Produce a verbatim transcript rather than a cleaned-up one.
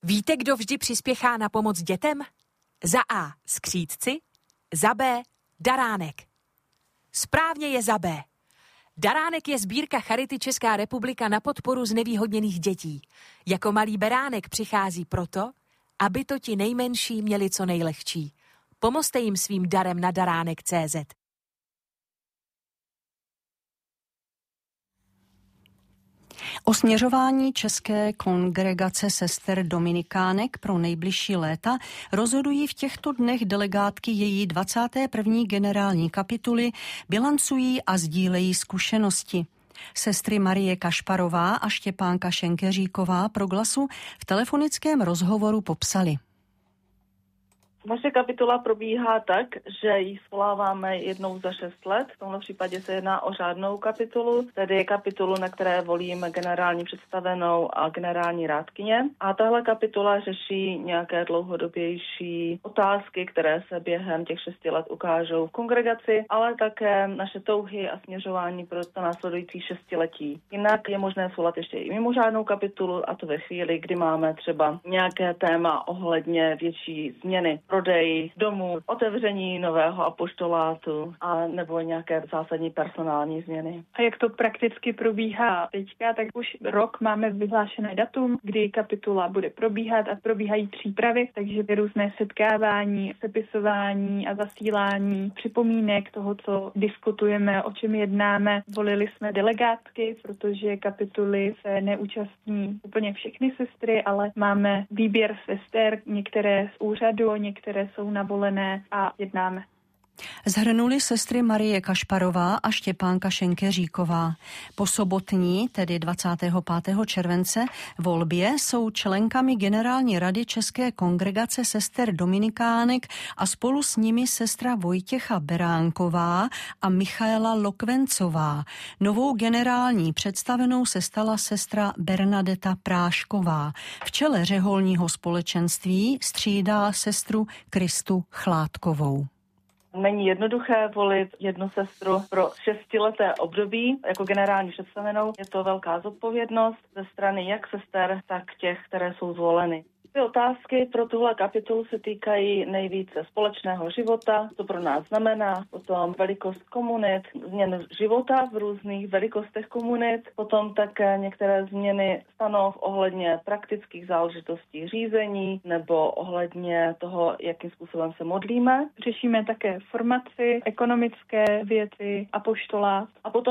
Víte, kdo vždy přispěchá na pomoc dětem? Za A. skřídci, za B. daránek. Správně je za B. Daránek je sbírka Charity Česká republika na podporu znevýhodněných dětí. Jako malý beránek přichází proto, aby to ti nejmenší měli co nejlehčí. Pomozte jim svým darem na daránek tečka cé zet. O směřování České kongregace sester dominikánek pro nejbližší léta rozhodují v těchto dnech delegátky její dvacáté první generální kapituly, bilancují a sdílejí zkušenosti. Sestry Marie Kašparová a Štěpánka Šenkeříková pro Glasu v telefonickém rozhovoru popsali. Naše kapitula probíhá tak, že ji svoláváme jednou za šest let. V tomto případě se jedná o řádnou kapitulu, tedy kapitulu, na které volíme generální představenou a generální rádkyně. A tahle kapitula řeší nějaké dlouhodobější otázky, které se během těch šesti let ukážou v kongregaci, ale také naše touhy a směřování pro to následující šestiletí. Jinak je možné svolat ještě i mimořádnou kapitulu, a to ve chvíli, kdy máme třeba nějaké téma ohledně větší změny. Prodej domů, otevření nového apoštolátu a nebo nějaké zásadní personální změny. A jak to prakticky probíhá teďka, tak už rok máme vyhlášené datum, kdy kapitula bude probíhat a probíhají přípravy, takže různé setkávání, sepisování a zasílání připomínek toho, co diskutujeme, o čem jednáme. Volili jsme delegátky, protože kapituly se neúčastní úplně všechny sestry, ale máme výběr sester, některé z úřadu, některé které jsou navolené a jednáme. Zhrnuli sestry Marie Kašparová a Štěpánka Šenkeříková. Po sobotní, tedy dvacátého pátého července, volbě jsou členkami Generální rady České kongregace sester dominikánek a spolu s nimi sestra Vojtěcha Beránková a Michaela Lokvencová. Novou generální představenou se stala sestra Bernadeta Prášková. V čele řeholního společenství střídá sestru Kristu Chládkovou. Není jednoduché volit jednu sestru pro šestileté období jako generální představenou. Je to velká zodpovědnost ze strany jak sester, tak těch, které jsou zvoleny. Ty otázky pro tuhle kapitolu se týkají nejvíce společného života, co pro nás znamená, potom velikost komunit, změn života v různých velikostech komunit, potom také některé změny stanov ohledně praktických záležitostí řízení nebo ohledně toho, jakým způsobem se modlíme. Řešíme také formaci, ekonomické věci, apoštolát a potom